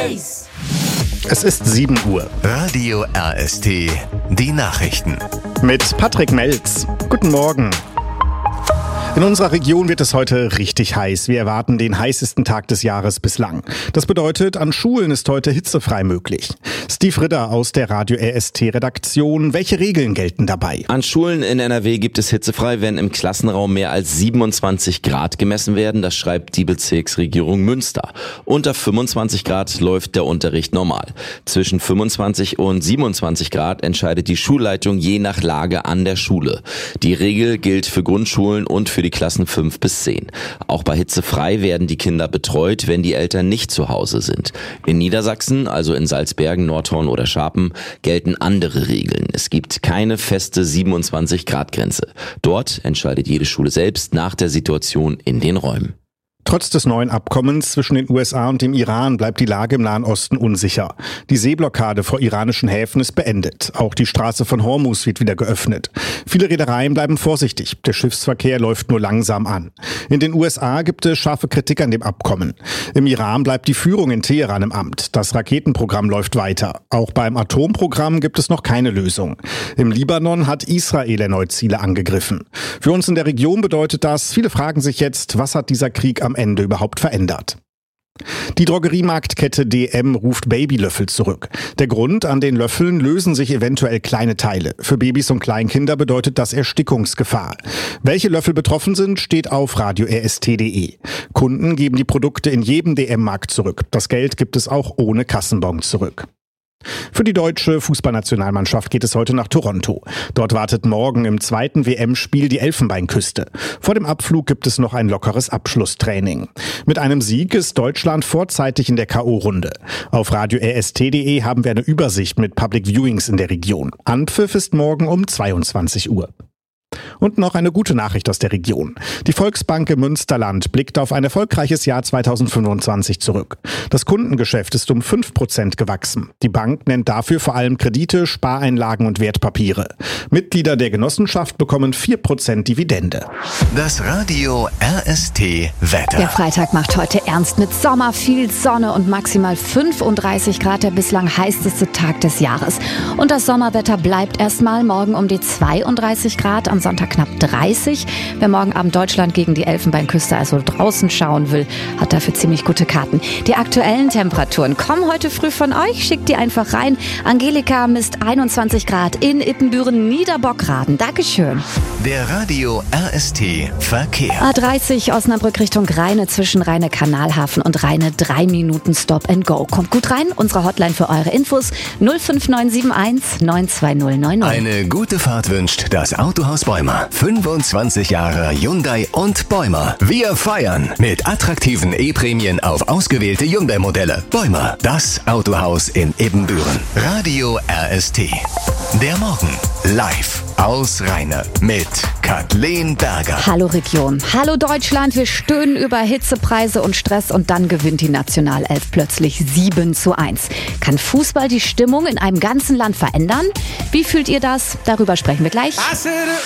Hyce! Es ist 7 Uhr. Radio RST, die Nachrichten. Mit Patrick Melz. Guten Morgen. In unserer Region wird es heute richtig heiß. Wir erwarten den heißesten Tag des Jahres bislang. Das bedeutet, an Schulen ist heute hitzefrei möglich. Steve Ritter aus der Radio RST-Redaktion. Welche Regeln gelten dabei? An Schulen in NRW gibt es hitzefrei, wenn im Klassenraum mehr als 27 Grad gemessen werden. Das schreibt die Bezirksregierung Münster. Unter 25 Grad läuft der Unterricht normal. Zwischen 25 und 27 Grad entscheidet die Schulleitung je nach Lage an der Schule. Die Regel gilt für Grundschulen und für die Klassen 5 bis 10. Auch bei hitzefrei werden die Kinder betreut, wenn die Eltern nicht zu Hause sind. In Niedersachsen, also in Salzbergen, Nordhorn oder Scharpen, gelten andere Regeln. Es gibt keine feste 27-Grad-Grenze. Dort entscheidet jede Schule selbst nach der Situation in den Räumen. Trotz des neuen Abkommens zwischen den USA und dem Iran bleibt die Lage im Nahen Osten unsicher. Die Seeblockade vor iranischen Häfen ist beendet. Auch die Straße von Hormuz wird wieder geöffnet. Viele Reedereien bleiben vorsichtig. Der Schiffsverkehr läuft nur langsam an. In den USA gibt es scharfe Kritik an dem Abkommen. Im Iran bleibt die Führung in Teheran im Amt. Das Raketenprogramm läuft weiter. Auch beim Atomprogramm gibt es noch keine Lösung. Im Libanon hat Israel erneut Ziele angegriffen. Für uns in der Region bedeutet das, viele fragen sich jetzt, was hat dieser Krieg am Ende überhaupt verändert? Die Drogeriemarktkette DM ruft Babylöffel zurück. Der Grund: an den Löffeln lösen sich eventuell kleine Teile. Für Babys und Kleinkinder bedeutet das Erstickungsgefahr. Welche Löffel betroffen sind, steht auf radio-rst.de. Kunden geben die Produkte in jedem DM-Markt zurück. Das Geld gibt es auch ohne Kassenbon zurück. Für die deutsche Fußballnationalmannschaft geht es heute nach Toronto. Dort wartet morgen im zweiten WM-Spiel die Elfenbeinküste. Vor dem Abflug gibt es noch ein lockeres Abschlusstraining. Mit einem Sieg ist Deutschland vorzeitig in der K.O.-Runde. Auf radio-rst.de haben wir eine Übersicht mit Public Viewings in der Region. Anpfiff ist morgen um 22 Uhr. Und noch eine gute Nachricht aus der Region. Die Volksbank im Münsterland blickt auf ein erfolgreiches Jahr 2025 zurück. Das Kundengeschäft ist um 5% gewachsen. Die Bank nennt dafür vor allem Kredite, Spareinlagen und Wertpapiere. Mitglieder der Genossenschaft bekommen 4% Dividende. Das Radio RST Wetter. Der Freitag macht heute ernst mit Sommer, viel Sonne und maximal 35 Grad, der bislang heißeste Tag des Jahres. Und das Sommerwetter bleibt erstmal morgen um die 32 Grad, am Sonntag knapp 30. Wer morgen Abend Deutschland gegen die Elfenbeinküste also draußen schauen will, hat dafür ziemlich gute Karten. Die aktuellen Temperaturen kommen heute früh von euch. Schickt die einfach rein. Angelika misst 21 Grad in Ippenbüren, Niederbockraden. Dankeschön. Der Radio RST Verkehr. A30 Osnabrück Richtung Rheine zwischen Rheine-Kanalhafen und Rheine 3 Minuten Stop and Go. Kommt gut rein. Unsere Hotline für eure Infos 05971 92090. Eine gute Fahrt wünscht das Autohaus Bäumer. 25 Jahre Hyundai und Bäumer. Wir feiern mit attraktiven E-Prämien auf ausgewählte Hyundai-Modelle. Bäumer, das Autohaus in Ibbenbüren. Radio RST. Der Morgen live aus Rheine mit Kathleen Berger. Hallo Region, hallo Deutschland, wir stöhnen über Hitzepreise und Stress und dann gewinnt die Nationalelf plötzlich 7:1. Kann Fußball die Stimmung in einem ganzen Land verändern? Wie fühlt ihr das? Darüber sprechen wir gleich.